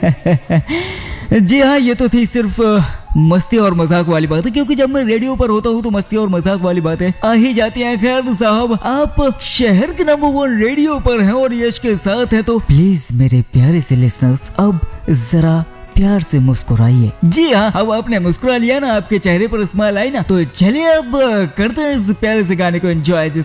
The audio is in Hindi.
जी हाँ, ये तो थी सिर्फ मस्ती और मजाक वाली बात है, क्योंकि जब मैं रेडियो पर होता हूँ तो मस्ती और मजाक वाली बातें आ ही जाती हैं। खैर साहब, आप शहर के नंबर 1 रेडियो पर हैं और यश के साथ हैं, तो प्लीज मेरे प्यारे से लिसनर्स अब जरा प्यार से मुस्कुराइए। जी हाँ, अब आपने मुस्कुरा लिया ना, आपके चेहरे पर स्माइल आई ना, तो चलिए अब करते हैं इस प्यारे से गाने को एंजॉय।